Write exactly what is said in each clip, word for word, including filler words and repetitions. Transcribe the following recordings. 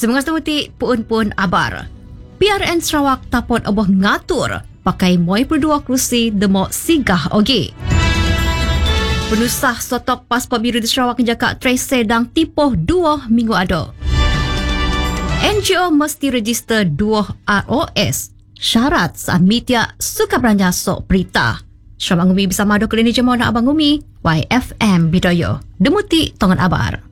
Semangat semuti puun-puun abar. P R N Sarawak tapot oboh ngatur pakai moi berdua kerusi demo sigah oge. Penusah sotok pasport biru di Sarawak jaka Trace dang tipoh dua minggu ado. N G O mesti register dua R O S. Syarat saat media suka belanja sok berita. Sarawak Umi bersama Dr. Lini Jemau nak Abang Umi, Y F M Bidoyo. Demuti tongan abar.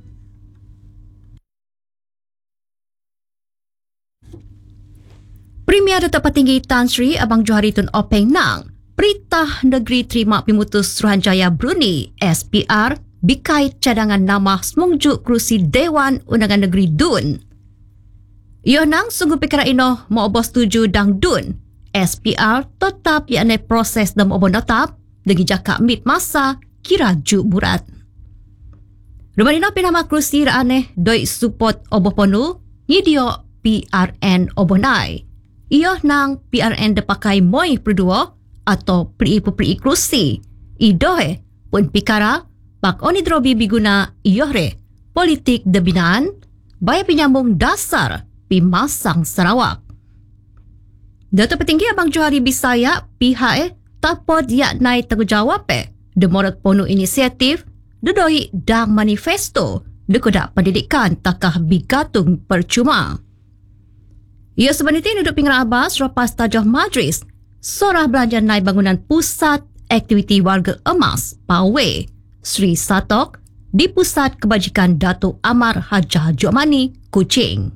Premier Datuk Petinggi Tan Sri Abang Johari Tun Openg Nang, Perintah Negeri terima pemutus Suruhanjaya Brunei S P R bikai cadangan nama semungjuk kerusi Dewan Undangan Negeri D U N. Ia nang sungguh perkara ino mau obos setuju dang D U N. S P R tetap yakni proses dan obon tetap lagi jakak mit masa kira juk burat. Rumah dina pinama kerusi raaneh doi support oboh ponu nyidio P R N obonai. Ia nang P R N depakai moi berdua atau peri-peri kerusi. Idoe pun pikara pak oni drobi biguna iyohre politik debinaan bayar penyambung dasar pimasang Sarawak. Datuk Petinggi Abang Johari Bisaya pihak eh tapod yak naik tanggungjawab eh demorot ponu inisiatif dedoi dang manifesto dekodak pendidikan takah bigatung percuma. Ia sebenarnya duduk pinggan Abbas lepas tajah majlis Sorah Belanja Naik Bangunan Pusat Aktiviti Warga Emas Pawe Sri Satok di Pusat Kebajikan Datuk Amar Hajah Jokmani, Kuching.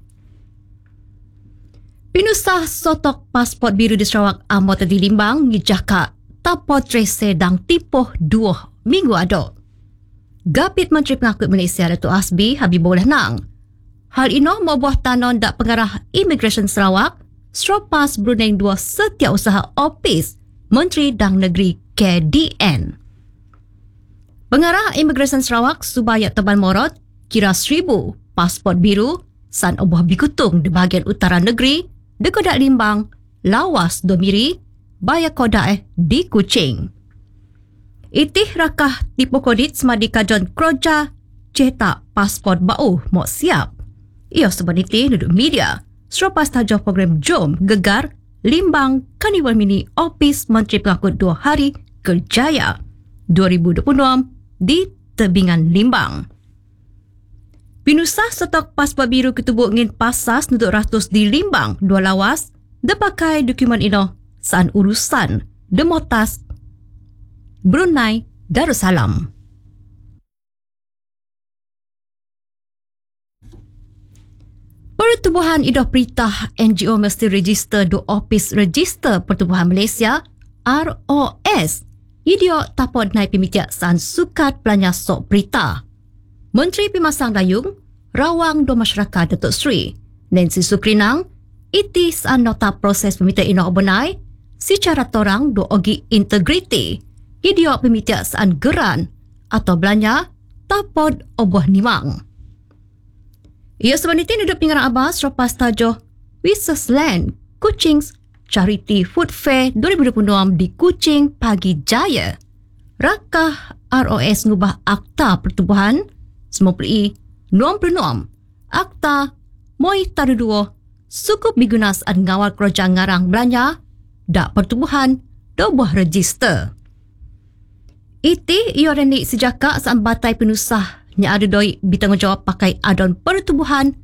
Pinusah sotok pasport biru di Sarawak Amot di Limbang ngijaka tapot Trace dang tipoh dua minggu ado. Gapit Menteri Pengakut Malaysia Datuk Asbi Habibullah Nang. Hal ino membuah tanon dak pengarah Immigration Sarawak selepas Brunei dua setiausaha Opis Menteri Dang Negeri K D N. Pengarah Immigration Sarawak Subayat Teban Morot kira seribu pasport biru san oboh bikutung di bahagian utara negeri di Kodak Limbang, Lawas Domiri, Baya Kodak eh di Kuching. Itih rakah tipu kodit semadi kajon kroja cetak pasport bau mau siap. Ia sebenarnya duduk media selepas tajah program Jom Gegar Limbang Carnival Mini Opis Menteri Pengakut dua hari Kerjaya dua ribu dua puluh enam di Tebingan Limbang. Pinusah stok pasport biru ketubuk ngin pasas nuduk ratus di Limbang dua lawas depakai dokumen ino saan urusan demotas Brunei Darussalam. Pertubuhan Idah Perintah N G O mesti register do Office Register Pertubuhan Malaysia R O S. Idio tapod naik pemitiak saan sukat belanja sok berita. Menteri Pimasang Dayung, Rawang do Masyarakat Datuk Sri Nancy Sukrinang, iti saan nota proses pemitiak ino obonai secara torang do ogi integriti. Idio pemitiak saan geran atau belanja tapod oboh nimang. Ia sebenarnya duduk pinggan Abbas lepas tajuh Wishes Land Kuching's Charity Food Fair dua ribu dua puluh enam di Kuching Pagi Jaya. Rakah R O S ngubah Akta Pertubuhan sembilan puluh enam puluh enam Akta Moi Taru dua sukup bigunas an ngawal kerajaan ngarang belanja dak pertubuhan do buah register. Iti ia renik sejaka saat batai penusah nya ada doi bertanggungjawab pakai adon pertubuhan